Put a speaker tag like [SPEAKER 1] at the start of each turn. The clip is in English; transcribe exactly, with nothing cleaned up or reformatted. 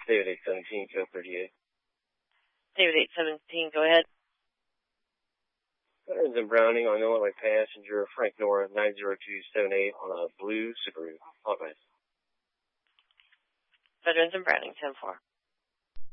[SPEAKER 1] David eight seventeen, code thirty-eight.
[SPEAKER 2] David eight seventeen, go ahead.
[SPEAKER 1] Veterans in Browning on Illinois passenger Frank Nora nine zero two seven eight on a blue Subaru. Apologize.
[SPEAKER 2] Veterans in Browning, ten four.